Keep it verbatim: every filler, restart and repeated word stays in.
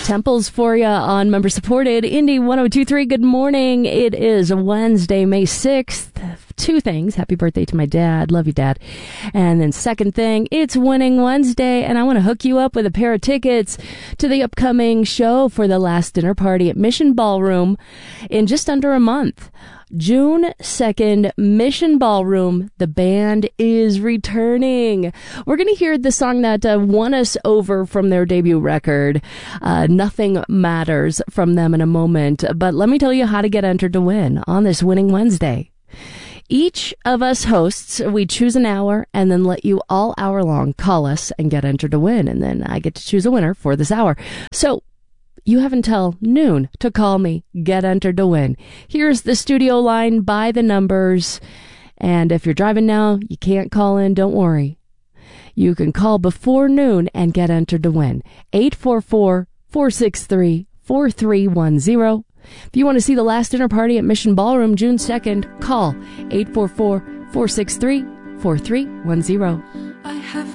Temples for you on member-supported Indie one oh two point three. Good morning. It is Wednesday, May sixth. Two things. Happy birthday to my dad. Love you, Dad. And then second thing, it's Winning Wednesday, and I want to hook you up with a pair of tickets to the upcoming show for the last dinner party at Mission Ballroom in just under a month. June second, Mission Ballroom. The band is returning. We're going to hear the song that uh, won us over from their debut record, uh, Nothing Matters, from them in a moment. But let me tell you how to get entered to win on this Winning Wednesday. Each of us hosts, we choose an hour and then let you all hour long call us and get entered to win. And then I get to choose a winner for this hour. So you have until noon to call me, get entered to win. Here's the studio line by the numbers. And if you're driving now, you can't call in, don't worry. You can call before noon and get entered to win. eight four four, four six three, four three one zero. If you want to see the last dinner party at Mission Ballroom June second, call eight four four, four six three, four three one zero. I have